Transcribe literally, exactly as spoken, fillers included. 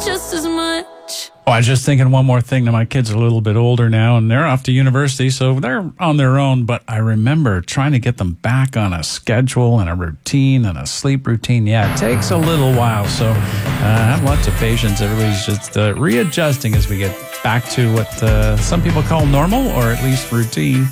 just as much. Oh, I was just thinking one more thing. Now, my kids are a little bit older now, and they're off to university, so they're on their own. But I remember trying to get them back on a schedule and a routine and a sleep routine. Yeah, it takes a little while, so uh, I have lots of patience. Everybody's just uh, readjusting as we get back to what uh, some people call normal, or at least routine.